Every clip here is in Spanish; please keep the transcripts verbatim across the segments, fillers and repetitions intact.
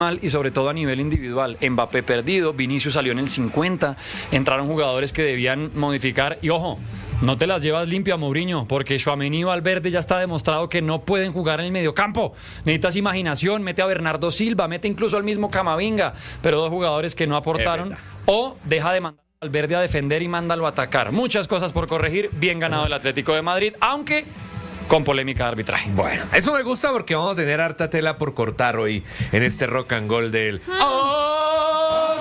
mal y sobre todo a nivel individual. Mbappé perdido, Vinicius salió en el cincuenta, entraron jugadores que debían modificar y ojo, no te las llevas limpia, Mourinho, porque Tchouaméni y Valverde ya está demostrado que no pueden jugar en el mediocampo. Necesitas imaginación, mete a Bernardo Silva, mete incluso al mismo Camavinga, pero dos jugadores que no aportaron, o deja de mandar a Valverde a defender y mándalo a atacar. Muchas cosas por corregir, bien ganado el Atlético de Madrid, aunque con polémica de arbitraje. Bueno, eso me gusta porque vamos a tener harta tela por cortar hoy en este rock and roll del... ¡Oh!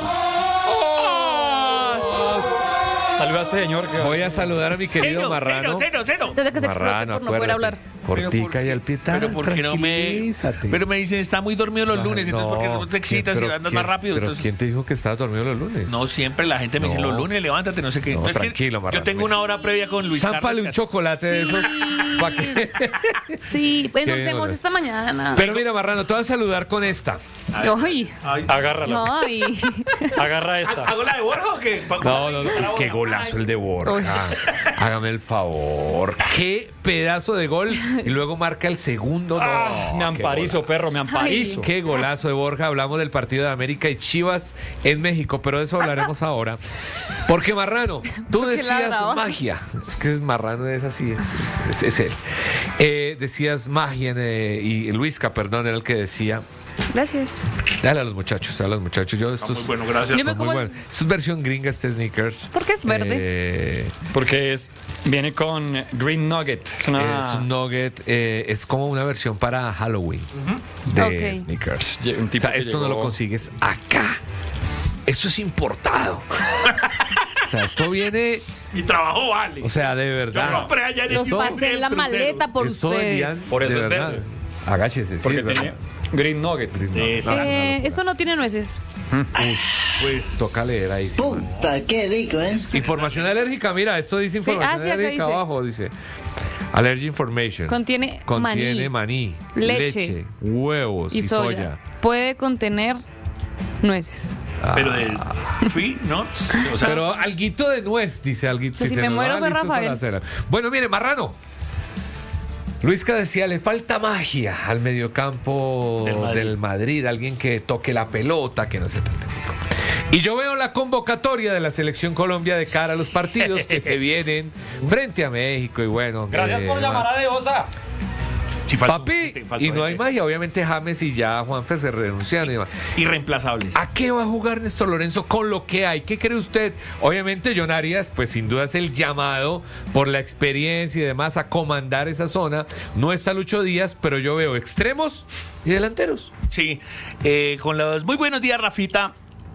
¡Oh! Saluda a este señor. Que Voy a saludar a mi querido cero, Marrano. Cero, cero, cero. Desde que se Marrano, explote por no poder hablar. Cortica y al pie. Pero ¿por qué no me...? Pero me dicen, está muy dormido los lunes, entonces ¿por qué no te excitas y andas más rápido? Pero Entonces, ¿quién te dijo que estabas dormido los lunes? no, siempre la gente me dice, No. los lunes, levántate, no sé qué. No, Entonces, tranquilo, que Marrano. yo tengo una hora previa con Luis Zámpale Carlos un Castro. chocolate de esos. ¿Pa' qué? Sí, pues Qué nos bien, vemos Olga. esta mañana. Pero mira, Marrano, te voy a saludar con esta. Ay, Ay. agárrala, ay. agarra esta. ¿Hago la de Borja o qué? No, no, no. Qué golazo el de Borja. Hágame el favor. Qué pedazo de gol. Y luego marca el segundo. No, Ah, me qué amparizo, golazo. perro, me amparizo. Qué golazo de Borja. Hablamos del partido de América y Chivas en México, pero de eso hablaremos ahora. Porque Marrano, tú ¿Por qué decías ladraba? magia. Es que es Marrano, es así, es, es- es él. Eh, decías magia eh, y Luisca, perdón, era el que decía. Gracias. Dale a los muchachos, dale a los muchachos. Yo estos Muy bueno, gracias. Yo me son muy como- buenos. Esto es versión gringa, este sneakers. ¿Por qué es verde? Eh, Porque es, viene con Green Nugget. Es una... Es un nugget, eh, es como una versión para Halloween de Ok. sneakers. Un tipo O sea, que esto no llegó- lo consigues acá. Esto es importado. O sea, esto viene, Mi trabajo vale. o sea, de Yo verdad. compré allá en Los el pasé en la maleta por Esto ustedes. vendían, Por eso de es verdad. verde. Agáchese, sí, Porque es verdad. tiene Green Nugget. Eso. Eh, esto no tiene nueces. Pues Toca leer ahí. sí, mano. Puta, qué rico, ¿eh? Información alérgica, mira, esto dice información ah, sí, acá alérgica dice. abajo, dice. Allergy information. Contiene Contiene maní, maní, leche, huevos y, y soya. soya. Puede contener nueces. pero de free, ¿no? O sea, Pero alguito de nuez, dice alguito. Pues si me nos muero, va, fue listo Rafael. para hacerla. Bueno, mire, Marrano. Luisca decía, le falta magia al mediocampo Del Madrid. del Madrid, alguien que toque la pelota, que no se trate. Y yo veo la convocatoria de la Selección Colombia de cara a los partidos que se vienen frente a México y bueno. Gracias eh, por llamar más. a Deosa. si falta- Papi, falta y no hay gente. magia, obviamente James y ya Juanfer se renunciaron y demás. Irreemplazables. ¿A qué va a jugar Néstor Lorenzo con lo que hay? ¿Qué cree usted? Obviamente John Arias, pues sin duda es el llamado por la experiencia y demás a comandar esa zona. No está Lucho Díaz, pero yo veo extremos y delanteros. Sí, eh, con los muy buenos días, Rafita.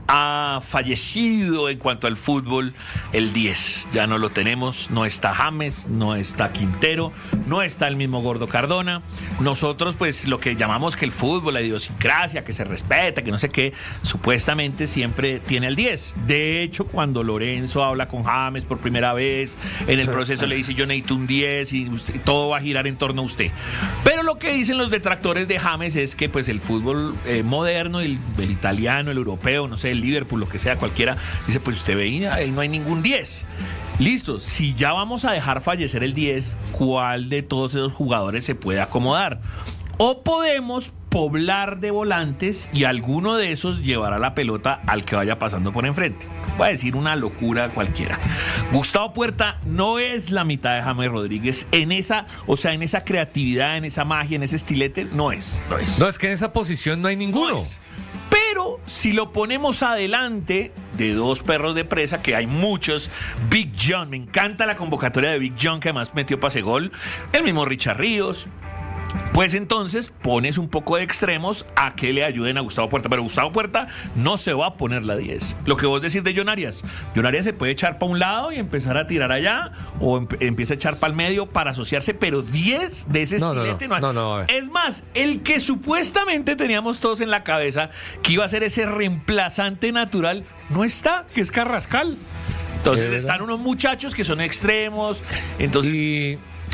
Ha fallecido en cuanto al fútbol el diez. Ya no lo tenemos. No está James, no está Quintero, no está el mismo Gordo Cardona. Nosotros, pues, lo que llamamos que el fútbol, la idiosincrasia, que se respeta, que no sé qué, supuestamente siempre tiene el diez. De hecho, cuando Lorenzo habla con James por primera vez, en el proceso le dice, yo necesito un diez y usted- todo va a girar en torno a usted. Pero lo que dicen los detractores de James es que, pues, el fútbol eh, moderno, el, el italiano, el europeo, no sé, el Liverpool, lo que sea, cualquiera, dice, pues usted ve, ahí no hay ningún diez. Listo, si ya vamos a dejar fallecer el diez, ¿cuál de todos esos jugadores se puede acomodar? O podemos poblar de volantes y alguno de esos llevará la pelota al que vaya pasando por enfrente. Voy a decir una locura cualquiera. Gustavo Puerta no es la mitad de James Rodríguez en esa, o sea, en esa creatividad, en esa magia, en ese estilete, no es. No es. No, es que en esa posición no hay ninguno. No es. Pero si lo ponemos adelante de dos perros de presa, que hay muchos, Big John, me encanta la convocatoria de Big John, que además metió pase gol, el mismo Richard Ríos. Pues entonces pones un poco de extremos a que le ayuden a Gustavo Puerta. Pero Gustavo Puerta no se va a poner la diez. Lo que vos decís de John Arias. John Arias se puede echar para un lado y empezar a tirar allá, o emp- empieza a echar para el medio para asociarse, pero diez de ese No, no, estilete no, hay. no, no, a ver. Es más, el que supuestamente teníamos todos en la cabeza que iba a ser ese reemplazante natural, no está, que es Carrascal. Entonces ¿De verdad? están unos muchachos que son extremos. Entonces, Y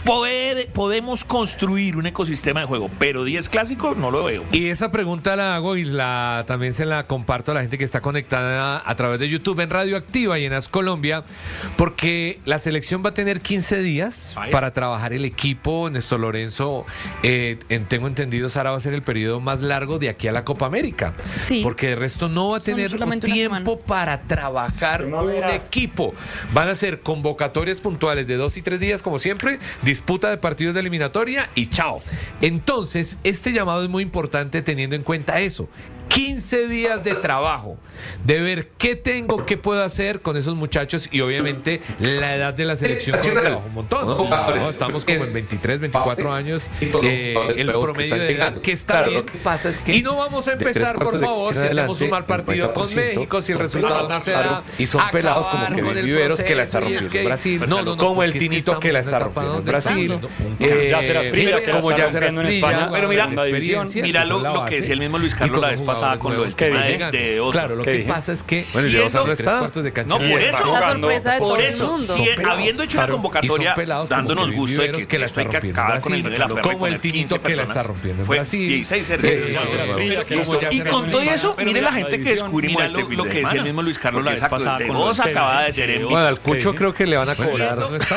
puede, podemos construir un ecosistema de juego, pero diez clásicos no lo veo. Y esa pregunta la hago y la también se la comparto a la gente que está conectada a través de YouTube en Radio Activa y en As Colombia, porque la selección va a tener quince días Vaya. para trabajar el equipo. Néstor Lorenzo, eh, en, tengo entendido, Sara, va a ser el periodo más largo de aquí a la Copa América. Sí. Porque de resto no va a Son tener un solamente una tiempo semana. para trabajar un equipo. Van a ser convocatorias puntuales de dos y tres días, como siempre, disputa de partidos de eliminatoria y chao. Entonces, este llamado es muy importante teniendo en cuenta eso. quince días de trabajo, de ver qué tengo, qué puedo hacer con esos muchachos y obviamente la edad de la selección que trabaja un montón. ¿no? No, estamos como en veintitrés, veinticuatro años, eh, el promedio de edad que está bien. pasa es que Y no vamos a empezar, por favor, si hacemos un mal partido con México, si el resultado no se da. y son pelados como acabar que con el Viveros que la proceso, está y es rompiendo que- en Brasil, No, no, no, como el porque es que Tinito estamos que la en una está etapa rompiendo en donde Brasil. estamos, Eh, Ya serás Prilla, que la como está ya serás rompiendo en Prilla, España. Pero mira, segunda división. experiencia, Mira que son lo, la lo que base, decía el mismo Luis y Carlos con la los vez pasada jugadores con lo nuevos del que tema llegan. de, de Osa. Claro, lo ¿Qué que dije? pasa es que Bueno, y Siendo- Osa no tres está. cuartos de cancha No, por y eso. está La jugando. sorpresa de Por todo el eso, mundo. si- Son pelados. habiendo hecho Claro, una y son convocatoria, pelados como dándonos que gusto de Viveros que, que la esto hay está que rompiendo en acabar con el Brasil, medio de la como perra y poner el Tinito quince que la personas. está rompiendo en Fue Brasil. dieciséis Eh, cervezas. sí, Ya sí, serás sí, Prilla, sí, que como listo. ya Y serás con todo Prilla. eso, Pero mire mira, la gente que división, descubrimos mira este lo- fin lo de que decía semana. el mismo Luis Carlos la vez pasada de con Osa los- acaba de ser ¿Qué en dije? Bueno, al Cucho ¿Qué creo que le van a Bueno, cobrar. eso- ¿No está?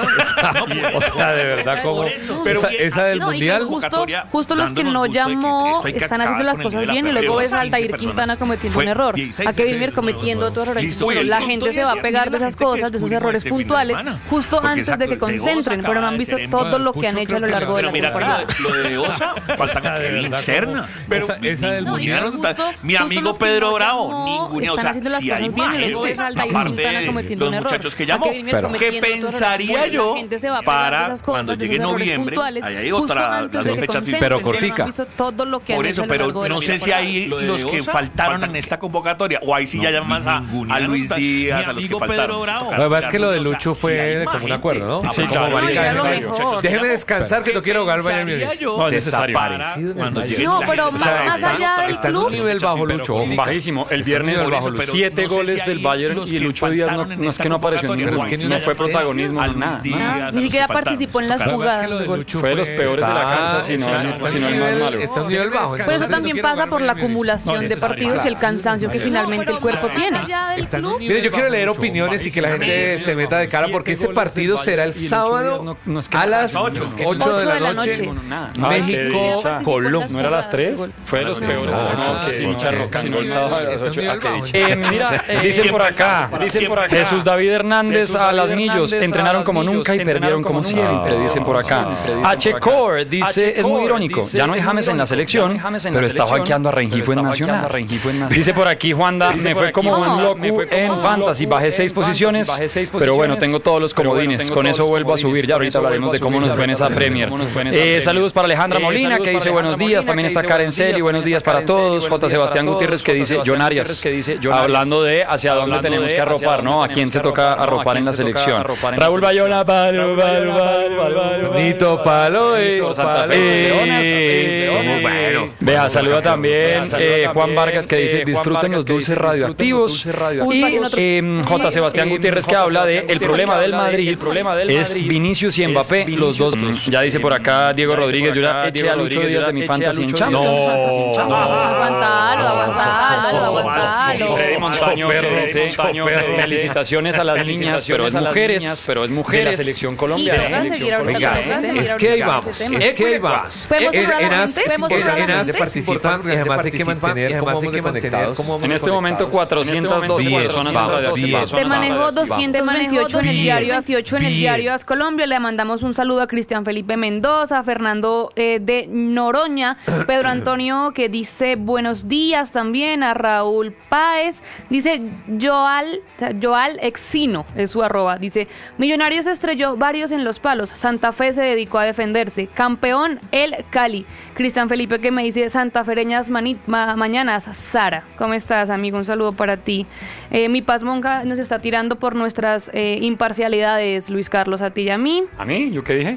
O sea, de verdad, como Por eso, pero esa, bien, esa del No, y que mundial. justo, justo los que dándonos no gusto de que llamó esto hay que están haciendo las acabar con el cosas medio de bien la y luego perra. ves a quince Aldair personas. Quintana cometiendo Fue un error, dieciséis, a Kevin Mir dieciséis, cometiendo otro error. Listo, Pero y la con gente todo se va a eso, pegar de mira la esas gente que cosas, de esos descubrimos errores este fin de puntuales, semana. justo Porque antes de que exacto, de Osa concentren, pero no acaba han de visto ser en- todo lo que Pucho han hecho a creo lo que largo de Pero la mira que lo temporada. de, lo de Osa, falta Ah, de Kevin verdad, Serna. como- Pero esa- esa del ningunearon mundial. tan- justo- mi justo amigo los que Pedro no Bravo, llamó ningunea. O están sea, haciendo las si hay cosas bien y más luego ves gente, a Aldair aparte Quintana de cometiendo los un error. muchachos que A llamó, Kevin Mir Pero- cometiendo ¿qué otro error. pensaría Bueno, yo la gente se va a pegar para de esas cosas, cuando de esos llegue errores noviembre? puntuales, Ahí hay justo otra- antes las de dos que fechas, concentren, pero no han cortica. visto todo lo que han Por hecho eso, a lo pero largo de la no sé si temporada. ahí Lo de los que Osa, faltaron faltan en esta convocatoria, o ahí sí ya llamas a, a Luis Díaz, a los que faltaron. Lo que pasa es que lo de Lucho fue de común acuerdo, ¿no? Sí, Como claro. No, y marica, era lo eso es- mejor. Déjeme descansar que no quiero jugar Bayern Múnich. No, es necesario. Cuando llegue No, la pero gente más- está más allá del está en un club. nivel bajo, Pero Lucho. cortica. Bajísimo. El Está viernes muy bajo, pero siete no sé goles si del ahí Bayern los y que Lucho Díaz no, faltaron en no es esta que no apareció en convocatoria, ningún, es que no ni fue una protagonismo, a no, Luis nada. Díaz, nada. a Ni los siquiera que faltaron. participó en las Claro, es que jugadas lo de de gol. Lucho Fue de los peores de la cancha, si no, está- si está no en el más nivel- malo. está en nivel bajo. Pero eso Entonces, también no quiero pasa por la jugar Bayern Múnich. acumulación No, de necesario, partidos y el claro. cansancio que finalmente el cuerpo tiene. Está en un nivel Mire, yo quiero bajo, leer Lucho. opiniones y que la gente se meta de cara porque ese Siete goles partido del será el Bayern y Lucho Díaz sábado no- no es que a las no, ocho. ocho de la noche. No, nada. México, Ah, qué Colombia. ¿No era a las tres? Fue de los No, peores. no, No, no, qué sí, dicha, sí, Roca, sí, no, el sí, sábado a sí, las sí, ocho. sí, Ah, qué sí, dicha. sí, Eh, mira, eh, dicen por acá, dicen por acá. Jesús David Hernández a las millos. Entrenaron como nunca y perdieron como siempre, dicen por acá. H. Core dice, es muy irónico, ya no hay James en la selección, pero está banqueando a Rengifo en Nacional. Dice por aquí Juanda, me fue como un loco en Fantasy, bajé seis posiciones, pero bueno, tengo todos los comodines, con eso vuelvo a subir, ya ahorita hablaremos de cómo nos fue en esa Premier. Eh, saludos para Alejandra Molina, que dice buenos días, también está Karen Celi, buenos días para todos. J. Sebastián Gutiérrez, que dice John Arias, hablando de hacia dónde tenemos que arropar, ¿no? A quién se toca arropar en la selección. Raúl Bayona, palo, palo, palo, palo, Bonito palo, eh, Santa Fe, palo. Leonas, Eh, Leonas. bueno. Vea, saluda también eh, Juan Vargas, que dice disfruten los dulces radioactivos. Uy, Y pasen otro- eh, J. Sebastián Gutiérrez, que habla de el problema del Madrid es Vinicius y Mbappé, los dos. Ya dice por acá Diego Rodríguez, yo ya eché a Lucho Díaz de mi fantasy en Champions. No. Aguantalo, aguantalo, aguantalo. Freddy Montaño, que perro, dice, mucho perro. felicitaciones a las niñas, pero es mujeres, pero es mujeres de la selección Y colombiana. toca seguir ahorita Oiga, con ese tema. es que ahí vamos, es que ahí vamos. ¿Podemos En- cerrar en la AS mente? ¿Podemos en- cerrar la en AS mente? participan y además hay que mantener, además hay que mantener En este momento cuatrocientos doce Bien, personas vamos, radioactivas. bien. Personas Te manejo radioactivas. doscientos veintiocho en el Bien, diario veintiocho en el bien. diario As Colombia. Le mandamos un saludo a Cristian Felipe Mendoza, a Fernando eh, de Noroña, Pedro Antonio, que dice buenos días también, a Raúl Páez, dice Joal, Joal Exino, es su arroba, dice Millonarios estrelló varios en los palos, Santa Fe se dedicó a defenderse, campeón el Cali. Cristian Felipe, que me dice santafereñas mani- ma- mañanas. Sara, ¿cómo estás, amigo? Un saludo para ti. Eh, mi Paz Monca nos está tirando por nuestras eh, imparcialidades, Luis Carlos, a ti y a mí. ¿A mí? ¿Yo qué dije?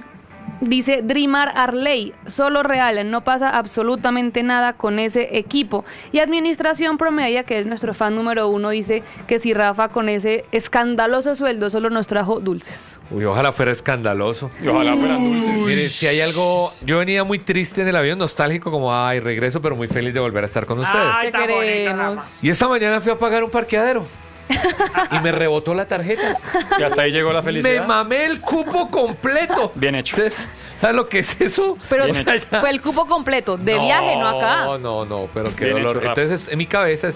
Dice Drimar Arley, solo Real, no pasa absolutamente nada con ese equipo. Y Administración Promedia, que es nuestro fan número uno, dice que si Rafa con ese escandaloso sueldo solo nos trajo dulces. Uy, ojalá fuera escandaloso. Y ojalá fueran dulces. Mire, si hay algo... Yo venía muy triste en el avión, nostálgico, como, ay, regreso, pero muy feliz de volver a estar con ustedes. Ay, Te tan bonito, queremos. Rafa. Y esta mañana fui a pagar un parqueadero. Y me rebotó la tarjeta. Y hasta ahí llegó la Me felicidad. mamé el cupo completo. Bien hecho. Entonces, ¿sabes lo que es eso? Pero Bien hecho. fue el cupo completo, de viaje, no acá. No, no, no, pero qué Bien dolor. hecho, Rafa. Entonces, en mi cabeza